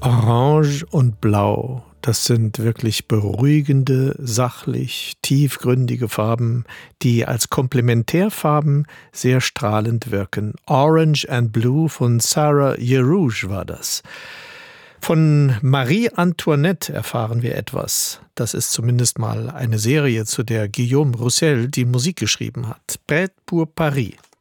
Orange und Blau, das sind wirklich beruhigende, sachlich, tiefgründige Farben, die als Komplementärfarben sehr strahlend wirken. Orange and Blue von Sarah Yerouge war das. Von Marie Antoinette erfahren wir etwas. Das ist zumindest mal eine Serie, zu der Guillaume Roussel die Musik geschrieben hat. Prêt pour Paris.